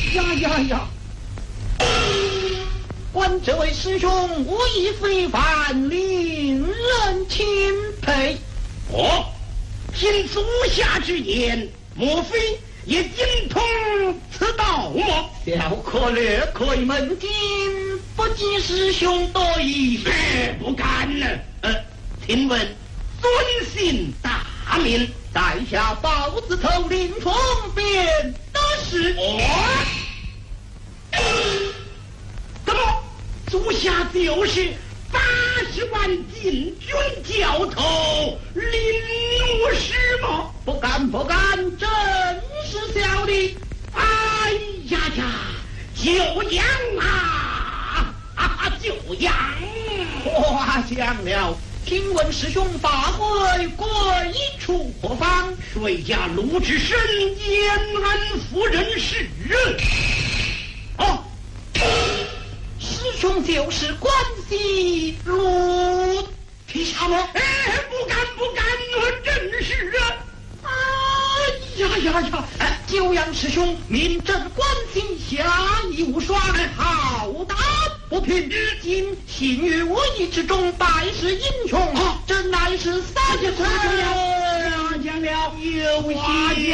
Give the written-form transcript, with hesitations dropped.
呀！观这位师兄武艺非凡，令人钦佩。 哦，听属下之言，莫非也精通此道吗？ 小可略可以门径，不及师兄多疑。 不敢呢。请问尊姓大名？ 在下豹子头林冲便得势。 怎么属下就是80万禁军教头林弩师吗？ 不敢，真是小弟。 哎呀，就养就养。 夸奖了。听闻师兄发挥贵处何方？ 谁家陆之深延安夫人是人。 师兄就是关西陆提辖吗？ 不敢，我真是啊。 久仰师兄名震关西，侠义无双，好打不平。今幸于无意之中拜师英雄，这乃是三爷传了， 有话